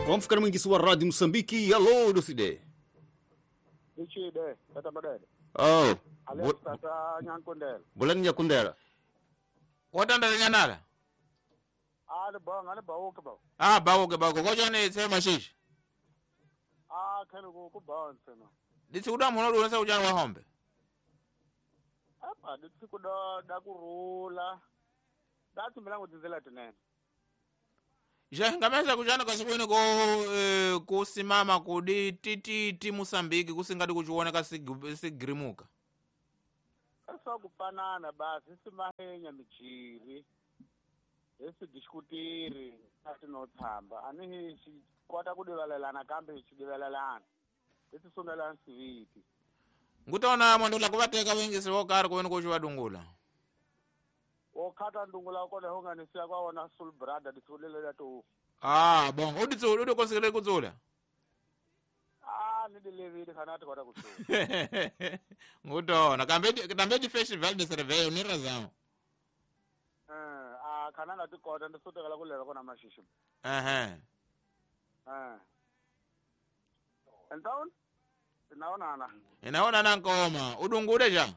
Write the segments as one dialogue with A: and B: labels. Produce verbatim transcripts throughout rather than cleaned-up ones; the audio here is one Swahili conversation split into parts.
A: Vamos ficar mwingisi wa Radio Msambiki. Alô, Lucide.
B: Ichide, tata badele.
A: Oh.
B: Ale tata nyankundela.
A: Bulan nyakundela.
C: Watanda nyanala?
B: Ale bang, ale bawoke ba.
C: Ah, bawoke bawoke. Koja ne sema shishi.
B: Ah, kana go ku banse no.
C: Ditsi kuda mhono do nsa ujana wa hombe.
B: Apa ditsi kuda da kurula. Dati milango tizela tenene.
C: Je ngameza kujana kwa siku ko eh, kusimama kudi titi ti Mosambiki kusingati kuchiwoneka sigrimuka.
B: Asa kufanana basi simahenya michiri. Esi diskutiri ati no thamba. Ani hi kwata kudivalelana kambe hi chidivalelana. Esi sonela nsiviti.
C: Ngutona mondula kuvateka wengisi wokari kuwena kuchiwadungula.
B: Okata ndungula kone honga nisiya kwa wana sul brada disulele to.
C: Ah, bon. Udi tsu udi konsekere kutsula.
B: Ah, ni dilevidi kanati kwata kutsula.
C: Ngutona kambe kambe di festival de cerveja ni razão.
B: Eh, ah kananga tikota ndisoteka kulera kona mashishi.
C: Eh.
B: Eh. Então, naona ana.
C: Inaona nankoma udungule ja.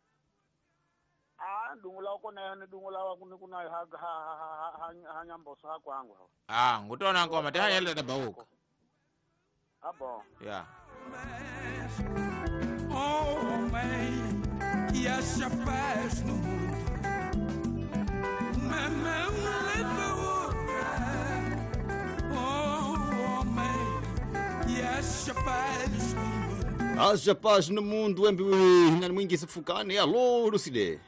B: Ah, ndungula kona ni dungula wa kuni kuna ha ha ha nyambo sa kwangu.
C: Ah, ngutona nkoma te hanyele da bawuka.
B: Abo.
C: Yeah.
D: Oh man, yes a faz no mundo. Mamãe levou. Oh man, yes a faz no mundo.
A: Haja paz no mundo, embi na mwingisi fukane. Alô, Lucide.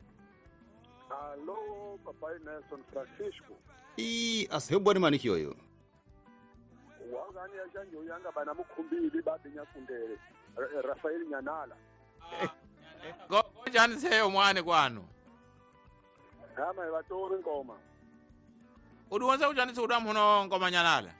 B: Alô, papai Nelson Francisco.
A: E asehebwa ni maniki yoyo.
B: Wangani ya janjo yanga bana mukhumbili babi nyakundele. Rafael Nyanala.
C: Go jani seyo mwane kwanu.
B: Kama ebatori ngoma.
C: Uduwanza ujani tsu udamhono ngoma nyanala.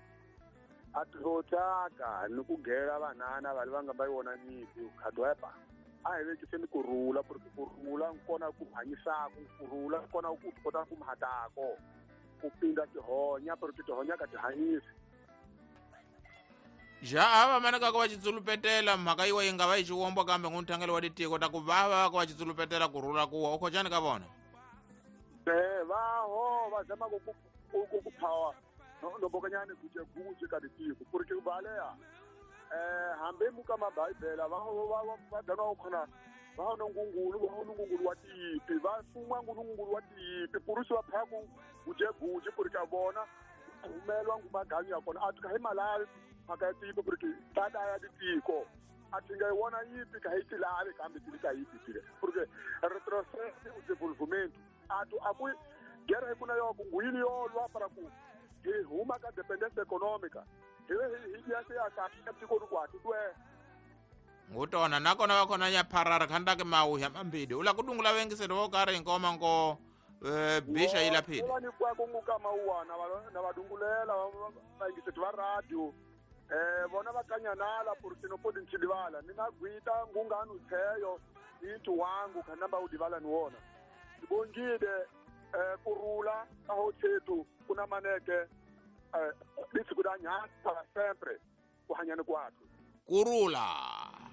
B: Atotaka nukugela banana bali banga bayona nyipi ukadwepa. Ayi beke seni kurula porque kurula nkona kuhanyisa kurula nkona ukutota kumhatako. Kupinda tihonya porque tihonya katihanyisi.
C: Ja ava manaka kwa chitsulupetela mhaka iwa inga vai chiwombo kambe nguntangele waditiko takuvava kwa chitsulupetela kurula kuwa uko chani kavona.
B: Eh vaho vazama kukupawa nobokanyane kuje kuje kaditiko porque ubalea eh hambe muka maBhayibheli vaho vadana ukhona vaho nongungulu vaho nongungulu watipi vafumwa ngungulu watipi purusi waphaku kuje kuje porque abona umelwa ngumaganyo yakona athi kahimalali makatipo porque tada ya ditiko atinga iwona yipi kahitilali kambe tilika yipi tile porque retrocesso o desenvolvimento atu akui gera kuna yo kungwini yo lwa para ku huma ka dependência econômica hiwe hiji yase ya ka tiko kwati twe
C: ngutona nakona wakona nya parara khandake mauya mambidi ula kudungula wengise do kare ngoma ngo eh bisha ila phidi
B: wani kwa kunguka mauwana na badungulela bayingise twa radio eh bona bakanyanala porque no podi nchidibala mina gwita ngungani utheyo into wangu kanamba udibala niwona ibongide eh kurula aho thethu kuna maneke eh bithi kudanya para sempre kuhanyane kwathu
C: kurula